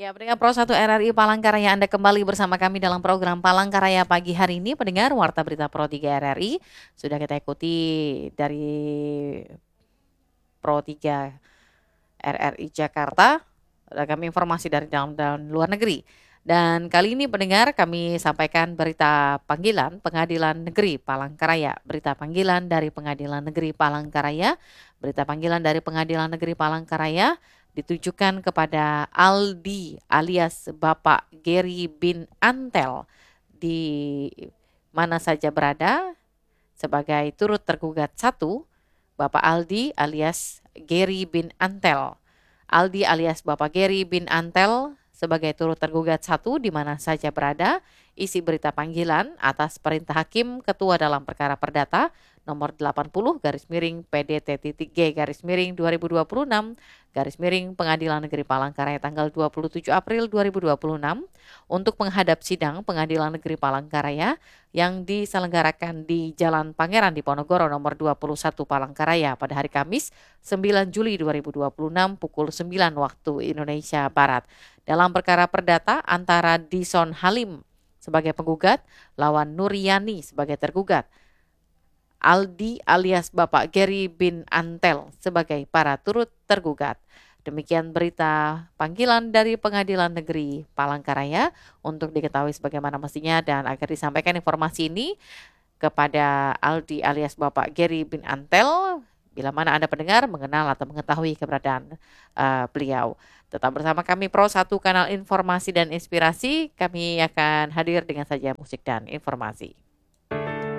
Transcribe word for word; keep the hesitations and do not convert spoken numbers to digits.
Ya, pendengar Pro satu R R I Palangkaraya, Anda kembali bersama kami dalam program Palangkaraya pagi hari ini. Pendengar Warta Berita Pro tiga R R I sudah kita ikuti dari Pro tiga R R I Jakarta. Ada kami informasi dari dalam dan luar negeri. Dan kali ini pendengar kami sampaikan berita panggilan Pengadilan Negeri Palangkaraya. Berita panggilan dari Pengadilan Negeri Palangkaraya. Berita panggilan dari Pengadilan Negeri Palangkaraya ditujukan kepada Aldi alias Bapak Gary bin Antel di mana saja berada sebagai turut tergugat satu, Bapak Aldi alias Gary bin Antel. Aldi alias Bapak Gary bin Antel sebagai turut tergugat satu di mana saja berada. Isi berita panggilan atas perintah Hakim Ketua dalam perkara perdata nomor delapan puluh garis miring P D T titik G garis miring dua ribu dua puluh enam garis miring Pengadilan Negeri Palangkaraya tanggal dua puluh tujuh April dua ribu dua puluh enam untuk menghadap sidang Pengadilan Negeri Palangkaraya yang diselenggarakan di Jalan Pangeran Diponegoro nomor dua puluh satu Palangkaraya pada hari Kamis sembilan Juli dua ribu dua puluh enam pukul sembilan waktu Indonesia Barat. Dalam perkara perdata antara Dison Halim sebagai penggugat lawan Nuriani sebagai tergugat. Aldi alias Bapak Gary bin Antel sebagai para turut tergugat. Demikian berita panggilan dari Pengadilan Negeri Palangkaraya untuk diketahui sebagaimana mestinya dan agar disampaikan informasi ini kepada Aldi alias Bapak Gary bin Antel bila mana Anda pendengar mengenal atau mengetahui keberadaan uh, beliau. Tetap bersama kami Pro satu Kanal Informasi dan Inspirasi. Kami akan hadir dengan saja musik dan informasi.